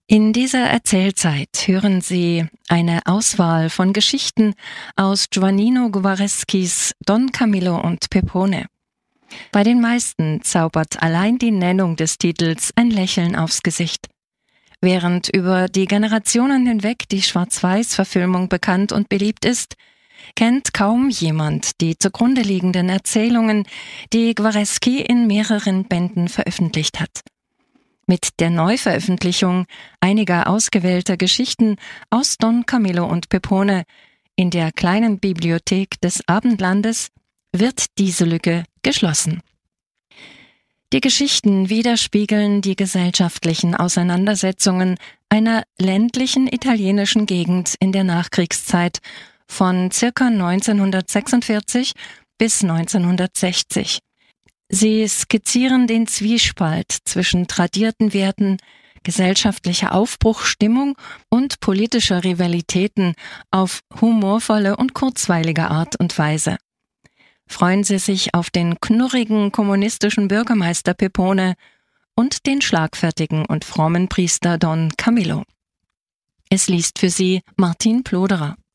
In dieser Erzählzeit hören Sie eine Auswahl von Geschichten aus Giovannino Guareschis Don Camillo und Pepone. Bei den meisten zaubert allein die Nennung des Titels ein Lächeln aufs Gesicht. Während über die Generationen hinweg die Schwarz-Weiß-Verfilmung bekannt und beliebt ist, kennt kaum jemand die zugrunde liegenden Erzählungen, die Guareschi in mehreren Bänden veröffentlicht hat. Mit der Neuveröffentlichung einiger ausgewählter Geschichten aus Don Camillo und Pepone in der kleinen Bibliothek des Abendlandes wird diese Lücke geschlossen. Die Geschichten widerspiegeln die gesellschaftlichen Auseinandersetzungen einer ländlichen italienischen Gegend in der Nachkriegszeit von ca. 1946 bis 1960. Sie skizzieren den Zwiespalt zwischen tradierten Werten, gesellschaftlicher Aufbruchsstimmung und politischer Rivalitäten auf humorvolle und kurzweilige Art und Weise. Freuen Sie sich auf den knurrigen kommunistischen Bürgermeister Pepone und den schlagfertigen und frommen Priester Don Camillo. Es liest für Sie Martin Ploderer.